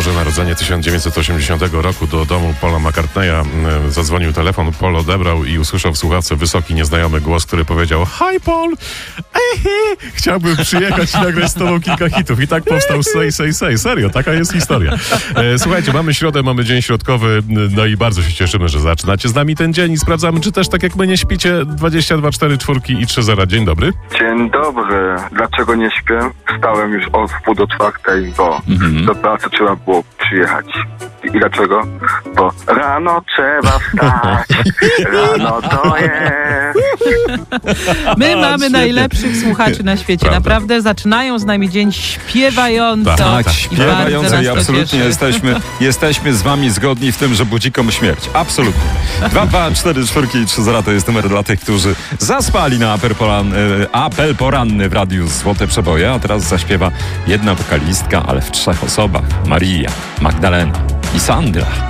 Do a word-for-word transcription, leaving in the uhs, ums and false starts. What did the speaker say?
Boże Narodzenie tysiąc dziewięćset osiemdziesiątego roku do domu Paula McCartneya zadzwonił telefon, Paul odebrał i usłyszał w słuchawce wysoki, nieznajomy głos, który powiedział: Hi Paul, ehe, chciałbym przyjechać i nagrać z tobą kilka hitów. I tak powstał Say, Say, Say. Serio, taka jest historia. E, słuchajcie, mamy środę, mamy dzień środkowy, no i bardzo się cieszymy, że zaczynacie z nami ten dzień i sprawdzamy, czy też tak jak my nie śpicie. Dwadzieścia dwa cztery czwórki i trzy zera. Dzień dobry. Dzień dobry. Dlaczego nie śpię? Wstałem już o wpół do czwartej, bo mm-hmm. do pracy trzeba było przyjechać. I dlaczego? Bo rano trzeba wstać. Rano to jest. My A, mamy świetnie. najlepszych słuchaczy na świecie. Prawda. Naprawdę zaczynają z nami dzień śpiewająco. Tak, i śpiewająco i absolutnie jesteśmy, jesteśmy z wami zgodni w tym, że budzi komuś śmierć. Absolutnie. dwa dwa cztery czwórki i trzy zera to jest numer dla tych, którzy zaspali na apel poranny, apel poranny w radiu Złote Przeboje, a teraz zaśpiewa jedna wokalistka, ale w trzech osobach. Maria, Magdalena i Sandra.